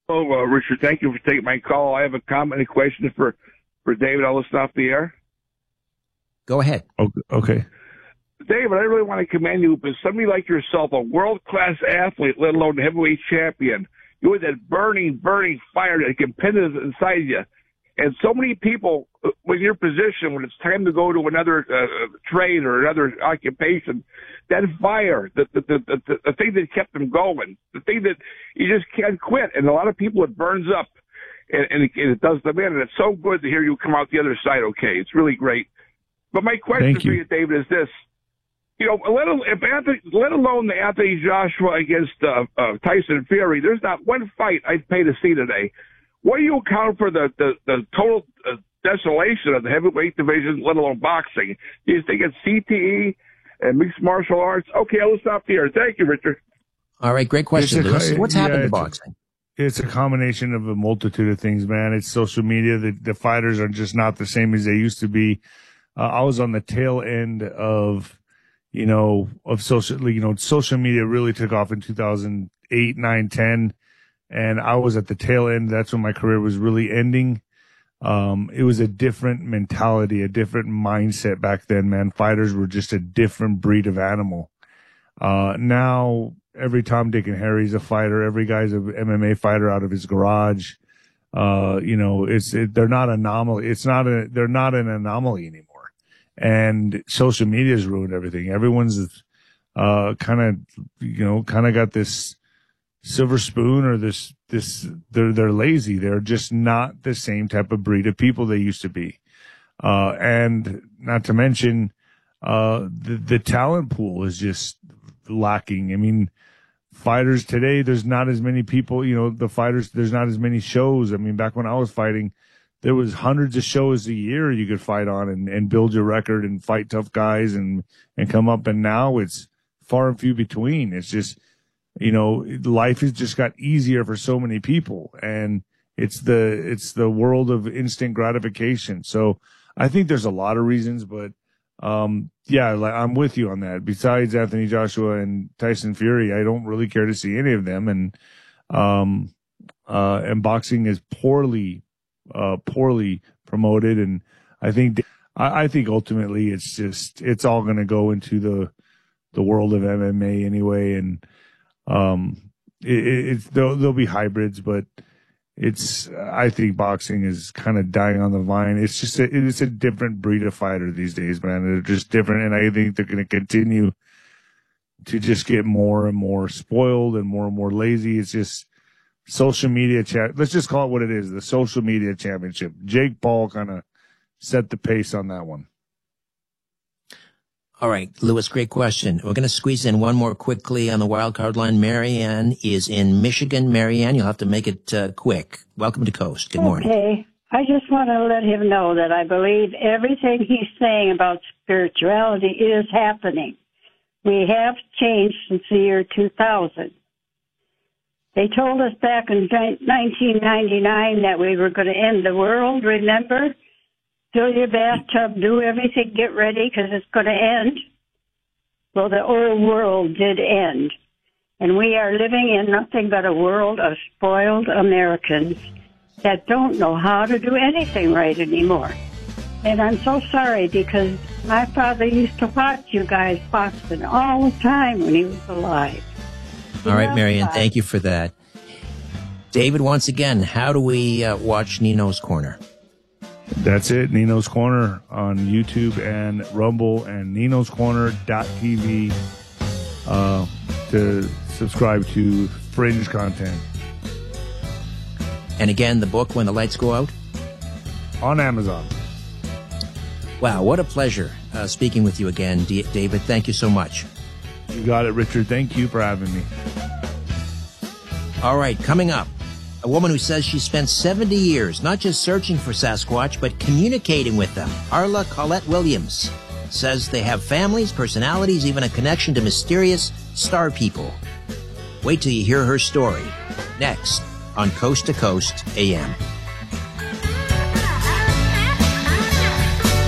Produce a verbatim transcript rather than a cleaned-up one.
Oh, uh, Richard, thank you for taking my call. I have a comment and question for, for David. I'll listen off the air. Go ahead. Okay. David, I really want to commend you, but somebody like yourself, a world-class athlete, let alone a heavyweight champion, you had that burning, burning fire that competitive inside you. And so many people, when you're positioned, when it's time to go to another uh, trade or another occupation, that fire, the, the, the, the, the thing that kept them going, the thing that you just can't quit. And a lot of people, it burns up and, and, it, and it does them in. And it's so good to hear you come out the other side okay. It's really great. But my question Thank for you. you, David, is this. You know, let, if Anthony, let alone the Anthony Joshua against uh, uh, Tyson Fury, there's not one fight I'd pay to see today. What do you account for the, the, the total uh, desolation of the heavyweight division, let alone boxing? Do you think it's C T E and mixed martial arts? Okay, I'll stop here. Thank you, Richard. All right, great question, It's a- Lewis. What's yeah, happened to it's a- boxing? It's a combination of a multitude of things, man. It's social media. The, the fighters are just not the same as they used to be. Uh, I was on the tail end of, you know, of social, you know, social media really took off in two thousand eight, nine, ten. And I was at the tail end. That's when my career was really ending. Um, it was a different mentality, a different mindset back then, man. Fighters were just a different breed of animal. Uh, now every Tom, Dick, and Harry's a fighter. Every guy's an M M A fighter out of his garage. Uh, you know, it's, it, they're not anomaly. It's not a, they're not an anomaly anymore. And social media has ruined everything. Everyone's, uh, kind of, you know, kind of got this silver spoon or this, this, they're, they're lazy. They're just not the same type of breed of people they used to be. Uh, and not to mention, uh, the, the talent pool is just lacking. I mean, fighters today, there's not as many people, you know, the fighters, there's not as many shows. I mean, back when I was fighting, there was hundreds of shows a year you could fight on and, and build your record and fight tough guys and, and come up. And now it's far and few between. It's just, you know, life has just got easier for so many people, and it's the, it's the world of instant gratification. So I think there's a lot of reasons, but, um, yeah, like, I'm with you on that. Besides Anthony Joshua and Tyson Fury, I don't really care to see any of them. And, um, uh, and boxing is poorly, uh, poorly promoted. And I think, I, I think ultimately it's just, it's all going to go into the, the world of M M A anyway. And, um, it, it's, there'll, there'll be hybrids, but it's, I think boxing is kind of dying on the vine. It's just, a, it's a different breed of fighter these days, man. They're just different. And I think they're going to continue to just get more and more spoiled and more and more lazy. It's just, social media chat. Let's just call it what it is. The social media championship. Jake Paul kind of set the pace on that one. All right, Lewis, great question. We're going to squeeze in one more quickly on the wild card line. Marianne is in Michigan. Marianne, you'll have to make it uh, quick. Welcome to Coast. Good morning. Okay. I just want to let him know that I believe everything he's saying about spirituality is happening. We have changed since the year two thousand. They told us back in nineteen ninety-nine that we were going to end the world, remember? Fill your bathtub, do everything, get ready, because it's going to end. Well, the old world did end. And we are living in nothing but a world of spoiled Americans that don't know how to do anything right anymore. And I'm so sorry, because my father used to watch you guys boxing all the time when he was alive. All right, Marianne, thank you for that. David, once again, how do we uh, watch Nino's Corner? That's it. Nino's Corner on YouTube and Rumble and Nino's Corner dot T V uh, to subscribe to Fringe content. And again, the book, When the Lights Go Out? On Amazon. Wow, what a pleasure uh, speaking with you again, D- David. Thank you so much. You got it, Richard. Thank you for having me. All right, coming up, a woman who says she spent seventy years not just searching for Sasquatch, but communicating with them. Arla Collette Williams says they have families, personalities, even a connection to mysterious star people. Wait till you hear her story. Next on Coast to Coast A M.